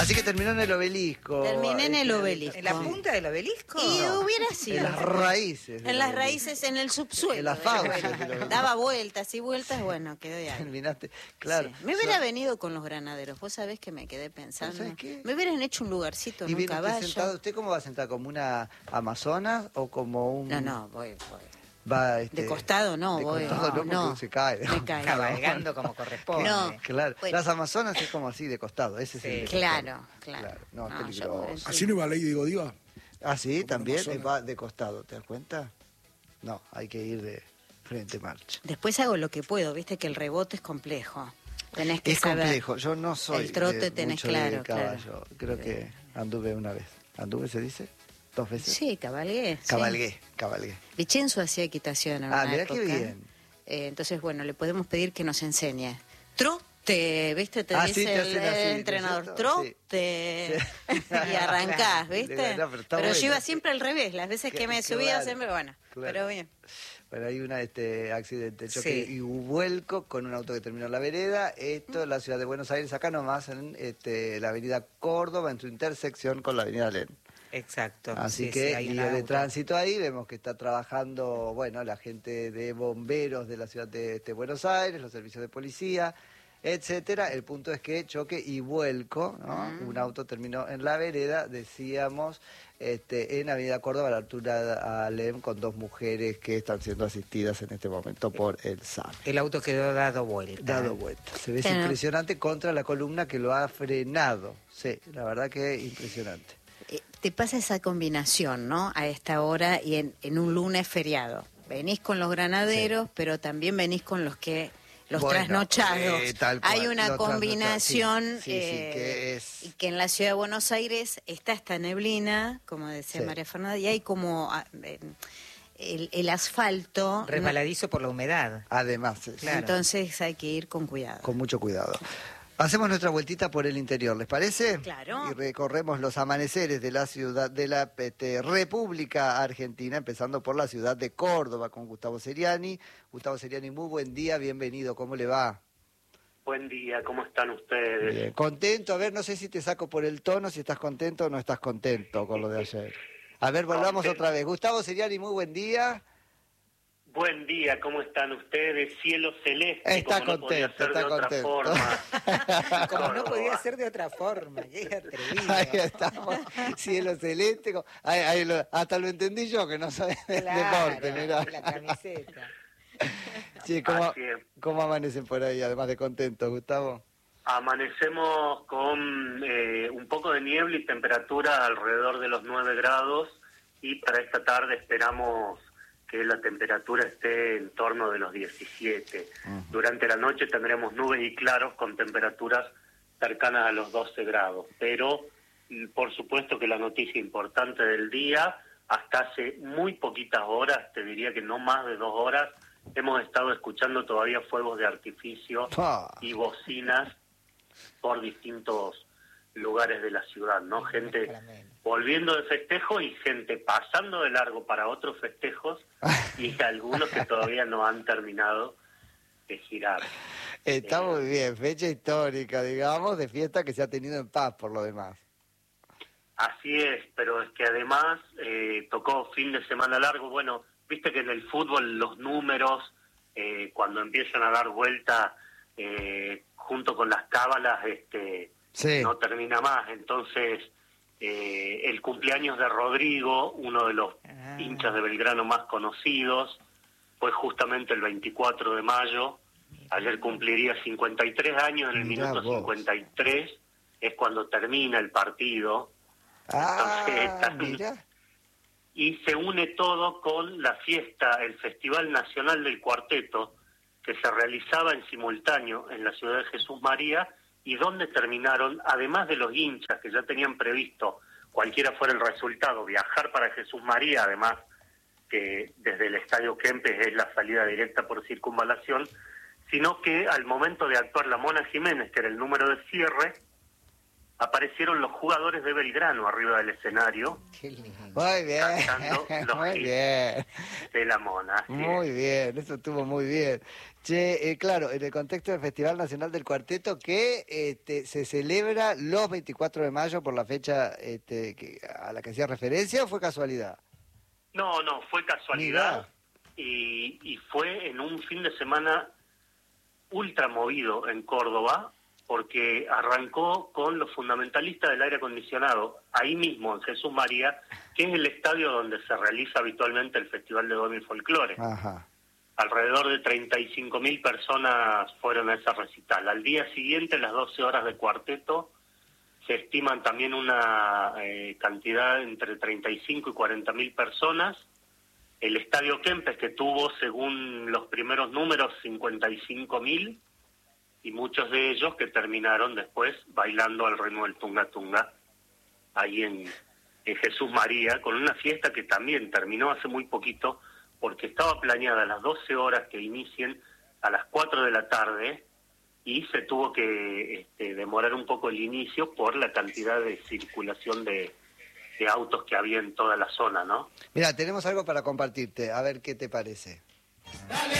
Así que terminó en el obelisco. Terminé en el obelisco. ¿En la punta del obelisco? Y No. hubiera sido. En las raíces. En las raíces, en el subsuelo. En las fauces del obelisco. Daba vueltas y vueltas, bueno, quedé ahí. Terminaste, claro. Sí. Me hubiera venido con los granaderos. Vos sabés que me quedé pensando. ¿Sabés qué? Me hubieran hecho un lugarcito en ¿Y un viene usted caballo. sentado? ¿Usted cómo va a sentar? ¿Como una amazona o como un...? No, voy. Va, De costado no, de voy. costado no, porque se cae. Me cae. Cabalgando como corresponde. No. Claro, Bueno. las amazonas es como así, de costado. Ese Sí. es el de Claro. No, es yo peligroso. voy, sí. ¿Así no iba Lady Godiva? Ah, sí, Como también Amazona. va de costado, ¿te das cuenta? No, hay que ir de frente marcha. Después hago lo que puedo, viste que el rebote es complejo. Tenés que Es saber. complejo, yo no soy El trote de tenés mucho claro, de caballo. Creo que anduve una vez. ¿Anduve se dice? ¿2 veces? Sí, cabalgué. sí. Cabalgué. Vicenzo hacía equitación en una Mirá qué época. bien. Entonces, bueno, le podemos pedir que nos enseñe. Trote, ¿viste? Te Ah, dice sí, te hacen así, ¿no es entrenador. cierto? Trote. Sí. Y arrancás, ¿viste? No, pero está pero yo bueno. iba siempre al revés. Las veces que me subía Claro, siempre, bueno. claro. Pero bien. Bueno, hay un accidente, choque Sí. y vuelco con un auto que terminó en la vereda. Esto en la ciudad de Buenos Aires, acá nomás, en la avenida Córdoba, en su intersección con la avenida Alem. Exacto. Así Sí, que sí, hay un guía de auto. tránsito ahí, vemos que está trabajando, bueno, la gente de bomberos de la ciudad de Buenos Aires, los servicios de policía, etcétera. El punto es que choque y vuelco, ¿no? Un auto terminó en la vereda, decíamos, en Avenida Córdoba, a la altura de Alem, con 2 mujeres que están siendo asistidas en este momento por el SAME. El auto quedó dado vuelta. Dado vuelta. Se ve Claro. impresionante contra la columna que lo ha frenado. Sí, la verdad que impresionante. Te pasa esa combinación, ¿no? A esta hora y en un lunes feriado. Venís con los granaderos, pero también venís con los Bueno, trasnochados. tal cual, Hay una los combinación trasnochados, sí, que es... y que en la ciudad de Buenos Aires está esta neblina, como decía Sí. María Fernanda, y hay como el asfalto. ¿no? Resbaladizo por la humedad. Además, sí. Claro. Entonces hay que ir con cuidado. Con mucho cuidado. Hacemos nuestra vueltita por el interior, ¿les parece? Claro. Y recorremos los amaneceres de la ciudad de la República Argentina, empezando por la ciudad de Córdoba con Gustavo Seriani. Gustavo Seriani, muy buen día, bienvenido, ¿cómo le va? Buen día, ¿cómo están ustedes? Bien. Contento, a ver, no sé si te saco por el tono, si estás contento o no estás contento con lo de ayer. A ver, volvamos Contento. otra vez. Gustavo Seriani, muy buen día. Buen día, ¿cómo están ustedes? Cielo celeste, Está como no podía contento, ser de está otra contento. forma. Como no Córdoba. podía ser de otra forma. Qué atrevido. Ahí estamos, cielo celeste. Hasta lo entendí yo, que no sabes de Claro, deporte, mirá. la camiseta. Che, Así es. ¿cómo amanecen por ahí, además de contentos, Gustavo? Amanecemos con un poco de niebla y temperatura alrededor de los 9 grados y para esta tarde esperamos que la temperatura esté en torno de los 17. Durante la noche tendremos nubes y claros con temperaturas cercanas a los 12 grados, pero por supuesto que la noticia importante del día, hasta hace muy poquitas horas, te diría que no más de 2 horas, hemos estado escuchando todavía fuegos de artificio y bocinas por distintos lugares de la ciudad, ¿no? Gente volviendo de festejo y gente pasando de largo para otros festejos y algunos que todavía no han terminado de girar. Está muy bien, fecha histórica, digamos, de fiesta que se ha tenido en paz por lo demás. Así es, pero es que además tocó fin de semana largo. Bueno, viste que en el fútbol los números, cuando empiezan a dar vuelta junto con las cábalas, Sí. no termina más. Entonces, el cumpleaños de Rodrigo, uno de los hinchas de Belgrano más conocidos, fue justamente el 24 de mayo. Ayer cumpliría 53 años, en el Mirá minuto vos. 53 es cuando termina el partido. Ah, mira. Y se une todo con la fiesta, el Festival Nacional del Cuarteto, que se realizaba en simultáneo en la ciudad de Jesús María, y donde terminaron, además de los hinchas que ya tenían previsto, cualquiera fuera el resultado, viajar para Jesús María, además que desde el Estadio Kempes es la salida directa por circunvalación, sino que al momento de actuar la Mona Jiménez, que era el número de cierre, aparecieron los jugadores de Belgrano arriba del escenario, Qué lindo. Muy bien, cantando los muy hits bien, de la Mona. Así muy es. bien, eso estuvo muy bien. Che, claro, en el contexto del Festival Nacional del Cuarteto que se celebra los 24 de mayo por la fecha a la que hacía referencia, ¿o fue casualidad? No, fue casualidad y fue en un fin de semana ultra movido en Córdoba, porque arrancó con los fundamentalistas del aire acondicionado, ahí mismo en Jesús María, que es el estadio donde se realiza habitualmente el Festival de Domi y Folclore. Ajá. Alrededor de 35.000 personas fueron a esa recital. Al día siguiente, las 12 horas de cuarteto, se estiman también una cantidad entre 35 y 40.000 personas. El Estadio Kempes, que tuvo, según los primeros números, 55.000, y muchos de ellos que terminaron después bailando al ritmo del Tunga Tunga, ahí en Jesús María, con una fiesta que también terminó hace muy poquito, porque estaba planeada a las 12 horas que inicien a las 4 de la tarde, y se tuvo que demorar un poco el inicio por la cantidad de circulación de autos que había en toda la zona, ¿no? Mira, tenemos algo para compartirte, a ver qué te parece.